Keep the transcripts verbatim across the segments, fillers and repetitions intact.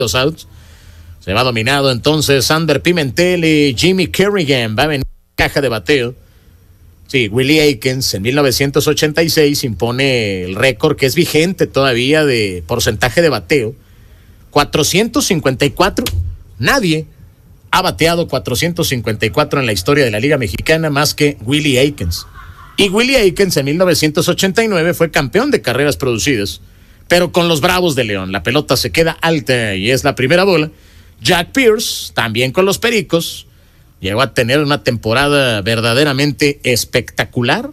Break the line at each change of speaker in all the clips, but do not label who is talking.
dos outs. Se va dominado entonces Sander Pimentel y Jimmy Kerrigan. Va a venir caja de bateo. Sí, Willie Aikens en mil novecientos ochenta y seis impone el récord que es vigente todavía de porcentaje de bateo. cuatrocientos cincuenta y cuatro. Nadie ha bateado cuatrocientos cincuenta y cuatro en la historia de la Liga Mexicana más que Willie Aikens. Y Willie Aikens en mil novecientos ochenta y nueve fue campeón de carreras producidas, pero con los Bravos de León. La pelota se queda alta y es la primera bola. Jack Pierce, también con los Pericos, llegó a tener una temporada verdaderamente espectacular.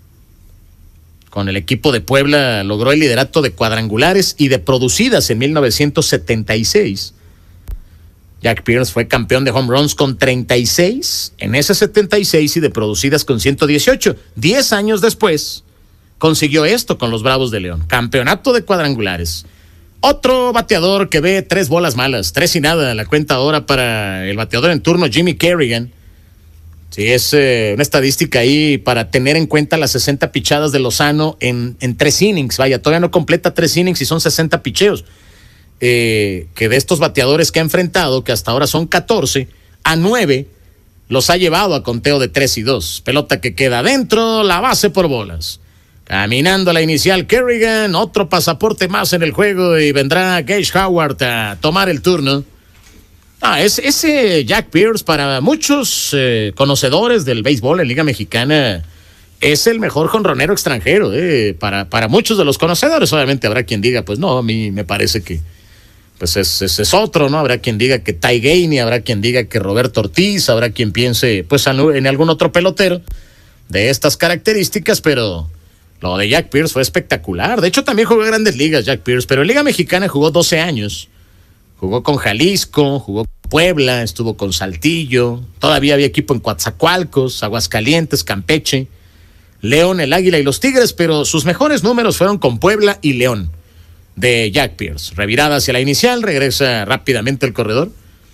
Con el equipo de Puebla logró el liderato de cuadrangulares y de producidas en mil novecientos setenta y seis. Jack Pierce fue campeón de home runs con treinta y seis en ese setenta y seis y de producidas con ciento dieciocho. Diez años después consiguió esto con los Bravos de León, campeonato de cuadrangulares. Otro bateador que ve tres bolas malas, tres y nada, la cuenta ahora para el bateador en turno, Jimmy Kerrigan. Sí, es eh, una estadística ahí para tener en cuenta las sesenta pichadas de Lozano en, en tres innings. Vaya, todavía no completa tres innings y son sesenta picheos. Eh, que de estos bateadores que ha enfrentado, que hasta ahora son catorce, a nueve los ha llevado a conteo de tres y dos. Pelota que queda adentro, la base por bolas. Caminando la inicial Kerrigan, otro pasaporte más en el juego y vendrá Gage Howard a tomar el turno. Ah, es, ese Jack Pierce para muchos eh, conocedores del béisbol en Liga Mexicana es el mejor jonronero extranjero. Eh, para, para muchos de los conocedores, obviamente habrá quien diga, pues no, a mí me parece que pues es, es, es otro, ¿no? Habrá quien diga que Ty Gainey, habrá quien diga que Roberto Ortiz, habrá quien piense pues en algún otro pelotero de estas características, pero lo de Jack Pierce fue espectacular. De hecho, también jugó en Grandes Ligas Jack Pierce, pero en Liga Mexicana jugó doce años. Jugó con Jalisco, jugó con Puebla, estuvo con Saltillo. Todavía había equipo en Coatzacoalcos, Aguascalientes, Campeche, León, el Águila y los Tigres, pero sus mejores números fueron con Puebla y León de Jack Pierce. Revirada hacia la inicial, regresa rápidamente el corredor.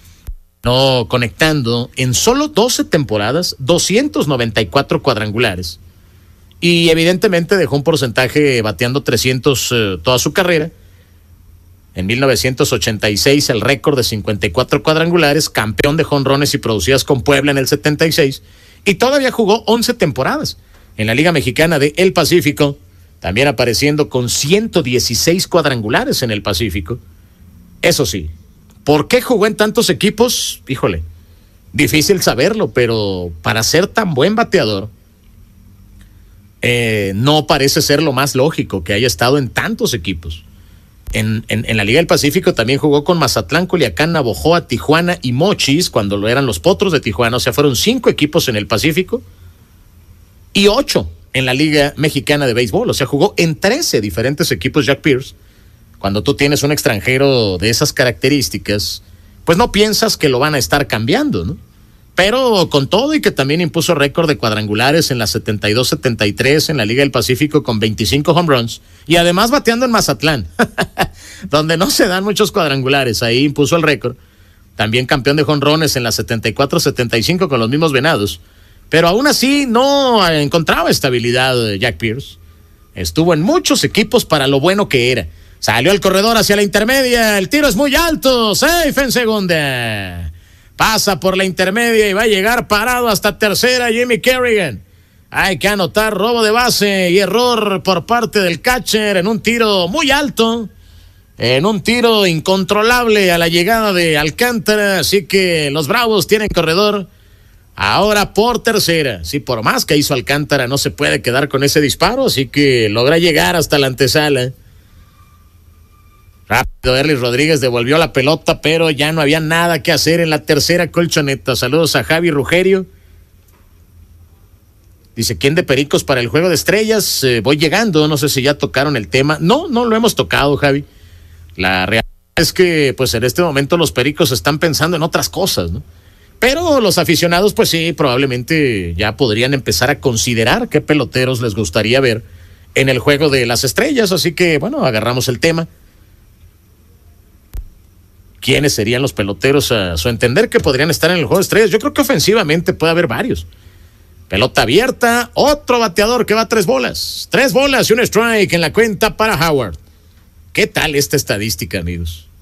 No conectando en solo doce temporadas, doscientos noventa y cuatro cuadrangulares. Y evidentemente dejó un porcentaje bateando trescientos eh, toda su carrera. En mil novecientos ochenta y seis el récord de cincuenta y cuatro cuadrangulares, campeón de jonrones y producidas con Puebla en el setenta y seis. Y todavía jugó once temporadas en la Liga Mexicana de El Pacífico, también apareciendo con ciento dieciséis cuadrangulares en el Pacífico. Eso sí, ¿por qué jugó en tantos equipos? Híjole, difícil saberlo, pero para ser tan buen bateador, Eh, no parece ser lo más lógico que haya estado en tantos equipos. En, en, en la Liga del Pacífico también jugó con Mazatlán, Culiacán, Navojoa, Tijuana y Mochis, cuando lo eran los Potros de Tijuana. O sea, fueron cinco equipos en el Pacífico y ocho en la Liga Mexicana de Béisbol. O sea, jugó en trece diferentes equipos Jack Pierce. Cuando tú tienes un extranjero de esas características, pues no piensas que lo van a estar cambiando, ¿no? Pero con todo y que también impuso récord de cuadrangulares en la setenta y dos setenta y tres en la Liga del Pacífico con veinticinco home runs y además bateando en Mazatlán, donde no se dan muchos cuadrangulares, ahí impuso el récord. También campeón de jonrones en la setenta y cuatro setenta y cinco con los mismos Venados. Pero aún así no encontraba estabilidad Jack Pierce. Estuvo en muchos equipos para lo bueno que era. Salió el corredor hacia la intermedia, el tiro es muy alto, safe en segunda. Pasa por la intermedia y va a llegar parado hasta tercera Jimmy Kerrigan. Hay que anotar robo de base y error por parte del catcher en un tiro muy alto, en un tiro incontrolable a la llegada de Alcántara. Así que los Bravos tienen corredor ahora por tercera. Sí, por más que hizo Alcántara no se puede quedar con ese disparo, así que logra llegar hasta la antesala. Rápido, Erlis Rodríguez devolvió la pelota, pero ya no había nada que hacer en la tercera colchoneta. Saludos a Javi Rugerio. Dice, ¿quién de Pericos para el Juego de Estrellas? Eh, voy llegando, no sé si ya tocaron el tema. No, no lo hemos tocado, Javi. La realidad es que, pues en este momento los Pericos están pensando en otras cosas, ¿no? Pero los aficionados, pues sí, probablemente ya podrían empezar a considerar qué peloteros les gustaría ver en el Juego de las Estrellas. Así que, bueno, agarramos el tema. ¿Quiénes serían los peloteros a su entender que podrían estar en el Juego de Estrellas? Yo creo que ofensivamente puede haber varios. Pelota abierta, otro bateador que va a tres bolas. Tres bolas y un strike en la cuenta para Howard. ¿Qué tal esta estadística, amigos?